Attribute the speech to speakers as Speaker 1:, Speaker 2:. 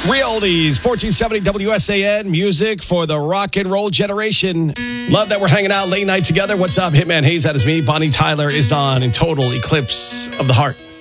Speaker 1: Real oldies, 1470 WSAN, music for the rock and roll generation. Love that we're hanging out late night together. What's up? Hitman Hayes, that is me. Bonnie Tyler is on in total eclipse of the heart.